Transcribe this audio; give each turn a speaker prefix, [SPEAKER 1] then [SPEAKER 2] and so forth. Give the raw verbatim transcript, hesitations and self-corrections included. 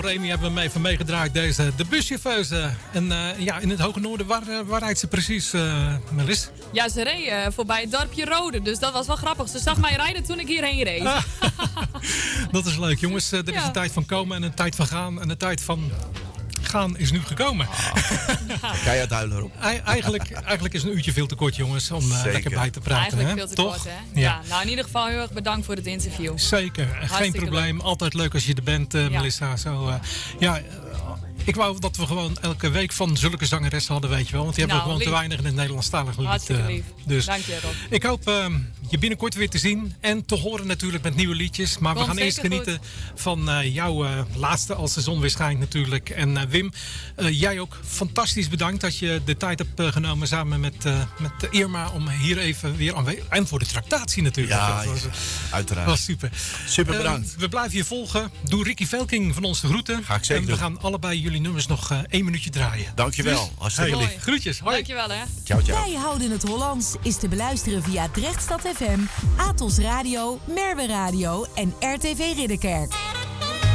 [SPEAKER 1] Remy hebben we hem even meegedraaid, deze de buschauffeuse. En uh, ja, in het Hoge Noorden, waar, uh, waar rijdt ze precies, uh, Melis?
[SPEAKER 2] Ja, ze reed uh, voorbij het dorpje Rode, dus dat was wel grappig. Ze zag mij rijden toen ik hierheen reed.
[SPEAKER 1] Ah, dat is leuk, jongens. Uh, er is
[SPEAKER 2] ja.
[SPEAKER 1] een tijd van komen en een tijd van gaan en een tijd van... gaan is nu gekomen.
[SPEAKER 3] Ah, ga je het huilen erop?
[SPEAKER 1] Eigenlijk, eigenlijk is een uurtje veel te kort, jongens, om uh, lekker bij te praten.
[SPEAKER 2] Eigenlijk
[SPEAKER 1] hè?
[SPEAKER 2] veel te
[SPEAKER 1] Toch?
[SPEAKER 2] kort, hè?
[SPEAKER 1] Ja.
[SPEAKER 2] Ja. Nou, in ieder geval heel erg bedankt voor het interview.
[SPEAKER 1] Zeker,
[SPEAKER 2] Hartstikke
[SPEAKER 1] geen probleem.
[SPEAKER 2] leuk.
[SPEAKER 1] Altijd leuk als je er bent, uh,
[SPEAKER 2] Ja.
[SPEAKER 1] Melissa. Zo, uh, ja, uh, ik wou dat we gewoon elke week van zulke zangeressen hadden, weet je wel. Want die hebben
[SPEAKER 2] Nou,
[SPEAKER 1] we gewoon
[SPEAKER 2] lief.
[SPEAKER 1] te weinig in het Nederlandstalig gebied.
[SPEAKER 2] Hartstikke
[SPEAKER 1] uh,
[SPEAKER 2] lief.
[SPEAKER 1] Dus
[SPEAKER 2] Dank je, Rob.
[SPEAKER 1] ik hoop uh, je binnenkort weer te zien en te horen natuurlijk met nieuwe liedjes. Maar
[SPEAKER 2] Komt
[SPEAKER 1] we gaan eerst
[SPEAKER 2] zeker
[SPEAKER 1] genieten van uh, jouw uh, laatste Als de zon weer schijnt natuurlijk. En uh, Wim, uh, jij ook fantastisch bedankt dat je de tijd hebt uh, genomen samen met, uh, met Irma om hier even weer aanwezig... En voor de tractatie natuurlijk.
[SPEAKER 3] Ja,
[SPEAKER 1] dat was, uh,
[SPEAKER 3] uiteraard.
[SPEAKER 1] was super.
[SPEAKER 3] Super bedankt.
[SPEAKER 1] Uh, we blijven je volgen. Doe Ricky Velking van ons de groeten.
[SPEAKER 3] Ga ik zeker
[SPEAKER 1] En we
[SPEAKER 3] doen.
[SPEAKER 1] gaan allebei jullie nummers nog uh, één minuutje draaien.
[SPEAKER 3] Dankjewel.
[SPEAKER 1] Dus,
[SPEAKER 3] Hartstikke
[SPEAKER 1] hey,
[SPEAKER 3] lief.
[SPEAKER 1] Groetjes. Hoi.
[SPEAKER 2] Dankjewel, hè.
[SPEAKER 3] Ciao, ciao.
[SPEAKER 4] Wij houden het Hollands is te beluisteren via Drechtstad F M, Atos Radio, Merwe Radio en R T V Ridderkerk.